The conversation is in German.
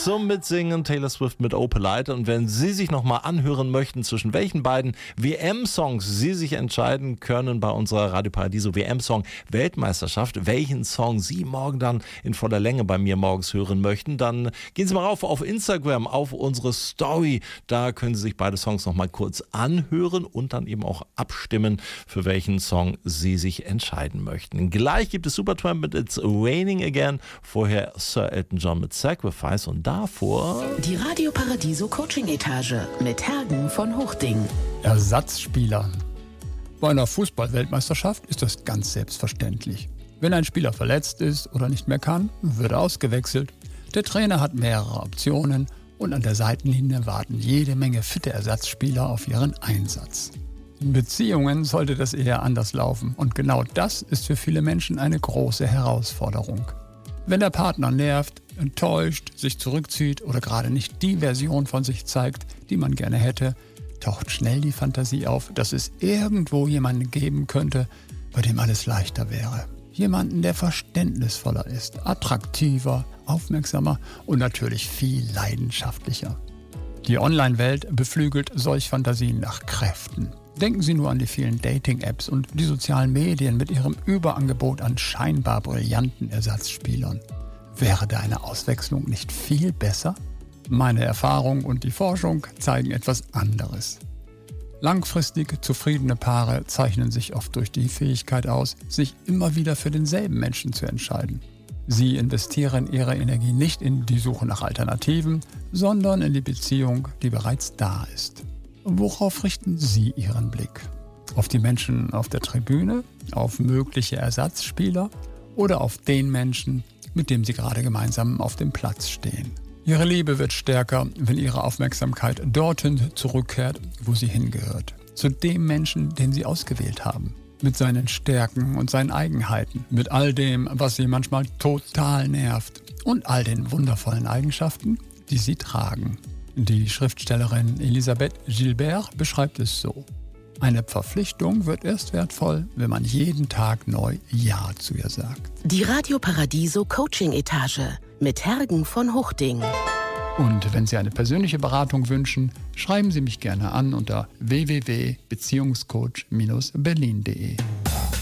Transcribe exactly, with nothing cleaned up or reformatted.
zum Mitsingen Taylor Swift mit Opalite. Und wenn Sie sich nochmal anhören möchten, zwischen welchen beiden W M-Songs Sie sich entscheiden können bei unserer Radio Paradiso W M-Song-Weltmeisterschaft, welchen Song Sie morgen dann in voller Länge bei mir morgens hören möchten, dann gehen Sie mal rauf auf Instagram, auf unsere Story. Da können Sie sich beide Songs nochmal kurz anhören und dann eben auch abstimmen, für welchen Song Sie sich entscheiden möchten. Gleich gibt es Supertramp mit It's Raining Again, vorher Sir Elton John mit Sacrifice und davor die Radio Paradiso Coaching Etage mit Hergen von Hochding. Ersatzspieler. Bei einer Fußball-Weltmeisterschaft ist das ganz selbstverständlich. Wenn ein Spieler verletzt ist oder nicht mehr kann, wird er ausgewechselt. Der Trainer hat mehrere Optionen und an der Seitenlinie warten jede Menge fitte Ersatzspieler auf ihren Einsatz. In Beziehungen sollte das eher anders laufen und genau das ist für viele Menschen eine große Herausforderung. Wenn der Partner nervt, enttäuscht, sich zurückzieht oder gerade nicht die Version von sich zeigt, die man gerne hätte, taucht schnell die Fantasie auf, dass es irgendwo jemanden geben könnte, bei dem alles leichter wäre. Jemanden, der verständnisvoller ist, attraktiver, aufmerksamer und natürlich viel leidenschaftlicher. Die Online-Welt beflügelt solch Fantasien nach Kräften. Denken Sie nur an die vielen Dating-Apps und die sozialen Medien mit ihrem Überangebot an scheinbar brillanten Ersatzspielern. Wäre da eine Auswechslung nicht viel besser? Meine Erfahrung und die Forschung zeigen etwas anderes. Langfristig zufriedene Paare zeichnen sich oft durch die Fähigkeit aus, sich immer wieder für denselben Menschen zu entscheiden. Sie investieren ihre Energie nicht in die Suche nach Alternativen, sondern in die Beziehung, die bereits da ist. Worauf richten Sie Ihren Blick? Auf die Menschen auf der Tribüne, auf mögliche Ersatzspieler oder auf den Menschen, mit dem Sie gerade gemeinsam auf dem Platz stehen? Ihre Liebe wird stärker, wenn Ihre Aufmerksamkeit dorthin zurückkehrt, wo sie hingehört. Zu dem Menschen, den Sie ausgewählt haben. Mit seinen Stärken und seinen Eigenheiten. Mit all dem, was Sie manchmal total nervt. Und all den wundervollen Eigenschaften, die Sie tragen. Die Schriftstellerin Elisabeth Gilbert beschreibt es so: Eine Verpflichtung wird erst wertvoll, wenn man jeden Tag neu Ja zu ihr sagt. Die Radio Paradiso Coaching Etage mit Hergen von Hochding. Und wenn Sie eine persönliche Beratung wünschen, schreiben Sie mich gerne an unter w w w punkt beziehungscoach Bindestrich berlin punkt de.